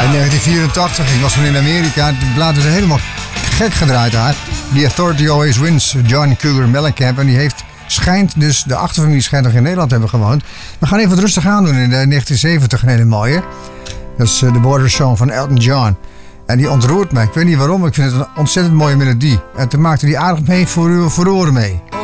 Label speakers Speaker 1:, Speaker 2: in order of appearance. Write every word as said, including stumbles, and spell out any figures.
Speaker 1: in negentien vierentachtig, ik was toen in Amerika, de plaat is helemaal gek gedraaid daar. The Authority Always Wins, John Cougar Mellencamp. En die heeft, schijnt dus, de achterfamilie schijnt nog in Nederland te hebben gewoond. We gaan even wat rustig aan doen in de negentien zeventig, een hele mooie. Dat is de Border Song van Elton John. En die ontroert mij. Ik weet niet waarom, ik vind het een ontzettend mooie melodie. En toen maakte die aardig mee voor uw voor oren mee.